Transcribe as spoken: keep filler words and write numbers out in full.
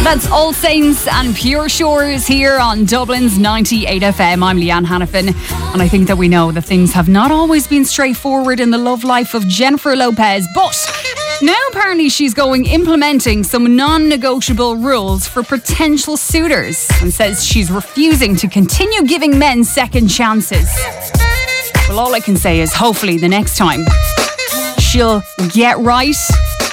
That's All Saints and Pure Shores here on Dublin's ninety-eight F M. I'm Leanne Hannafin, and I think that we know that things have not always been straightforward in the love life of Jennifer Lopez, but now apparently she's going implementing some non-negotiable rules for potential suitors and says she's refusing to continue giving men second chances. Well, all I can say is hopefully the next time she'll get right